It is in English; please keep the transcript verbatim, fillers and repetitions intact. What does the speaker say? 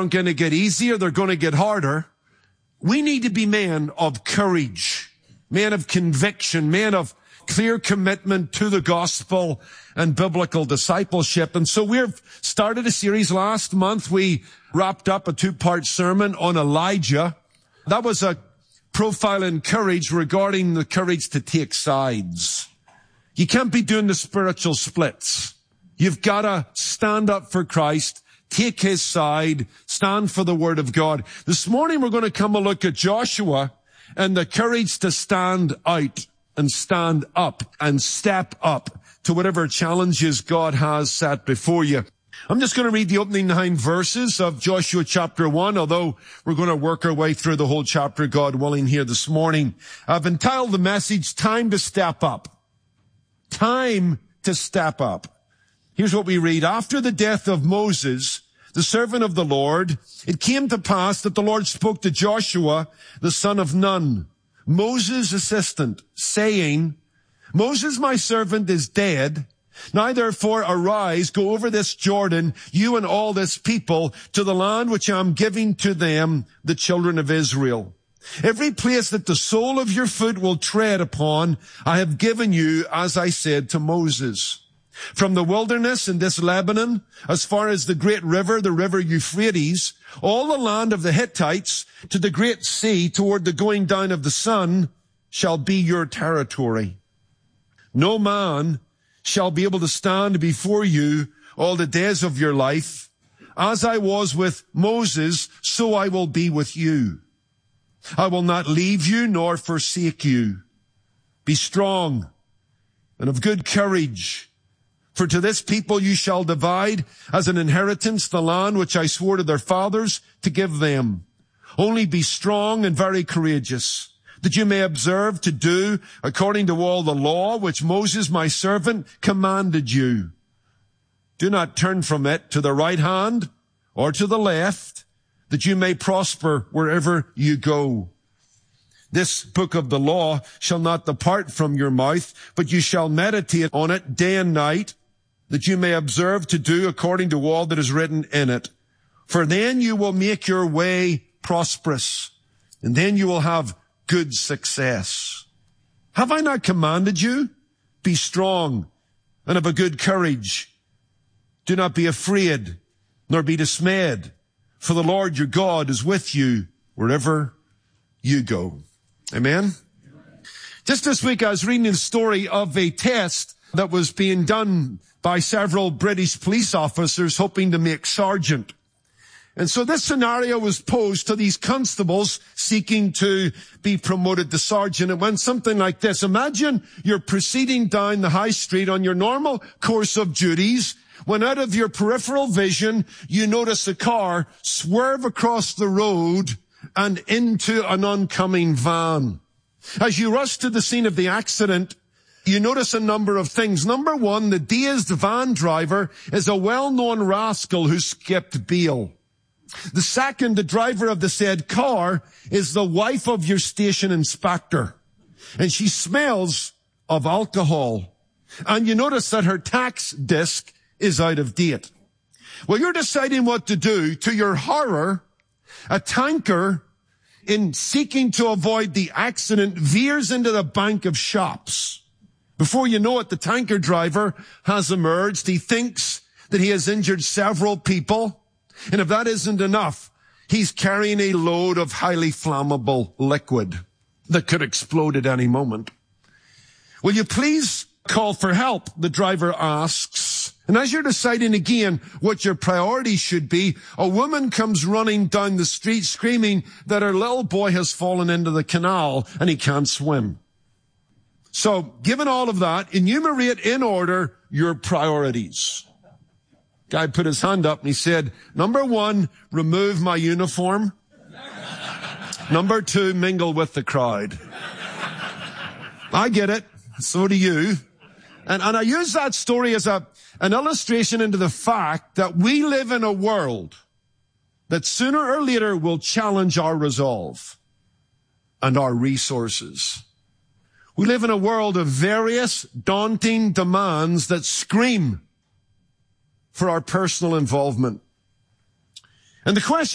aren't going to get easier. They're going to get harder. We need to be men of courage, men of conviction, men of clear commitment to the gospel and biblical discipleship. And so we've started a series last month. We wrapped up a two-part sermon on Elijah. That was a profile in courage regarding the courage to take sides. You can't be doing the spiritual splits. You've got to stand up for Christ, take his side, stand for the word of God. This morning we're going to come a look at Joshua and the courage to stand out and stand up and step up to whatever challenges God has set before you. I'm just going to read the opening nine verses of Joshua chapter one, although we're going to work our way through the whole chapter, God willing, here this morning. I've entitled the message, Time to Step Up. Time to step up. Here's what we read. After the death of Moses, the servant of the Lord, it came to pass that the Lord spoke to Joshua, the son of Nun, Moses' assistant, saying, Moses, my servant, is dead. Now therefore arise, go over this Jordan, you and all this people, to the land which I am giving to them, the children of Israel. Every place that the sole of your foot will tread upon, I have given you, as I said to Moses. From the wilderness in this Lebanon, as far as the great river, the river Euphrates, all the land of the Hittites, to the great sea, toward the going down of the sun, shall be your territory. No man shall be able to stand before you all the days of your life. As I was with Moses, so I will be with you. I will not leave you nor forsake you. Be strong and of good courage. For to this people you shall divide as an inheritance the land which I swore to their fathers to give them. Only be strong and very courageous, that you may observe to do according to all the law which Moses my servant commanded you. Do not turn from it to the right hand or to the left, that you may prosper wherever you go. This book of the law shall not depart from your mouth, but you shall meditate on it day and night, that you may observe to do according to all that is written in it. For then you will make your way prosperous, and then you will have good success. Have I not commanded you? Be strong and of a good courage. Do not be afraid, nor be dismayed, for the Lord your God is with you wherever you go. Amen? Just this week I was reading the story of a test that was being done by several British police officers hoping to make sergeant. And so this scenario was posed to these constables seeking to be promoted to sergeant. It went something like this. Imagine you're proceeding down the high street on your normal course of duties, when out of your peripheral vision, you notice a car swerve across the road and into an oncoming van. As you rush to the scene of the accident, you notice a number of things. Number one, the dazed van driver is a well-known rascal who skipped bail. The second, the driver of the said car is the wife of your station inspector, and she smells of alcohol. And you notice that her tax disc is out of date. Well, you're deciding what to do. To your horror, a tanker, in seeking to avoid the accident, veers into the bank of shops. Before you know it, the tanker driver has emerged. He thinks that he has injured several people. And if that isn't enough, he's carrying a load of highly flammable liquid that could explode at any moment. Will you please call for help? The driver asks. And as you're deciding again what your priority should be, a woman comes running down the street screaming that her little boy has fallen into the canal and he can't swim. So, given all of that, enumerate in order your priorities. Guy put his hand up and he said, number one, remove my uniform. Number two, mingle with the crowd. I get it. So do you. And, and I use that story as a, an illustration into the fact that we live in a world that sooner or later will challenge our resolve and our resources. We live in a world of various daunting demands that scream for our personal involvement. And the question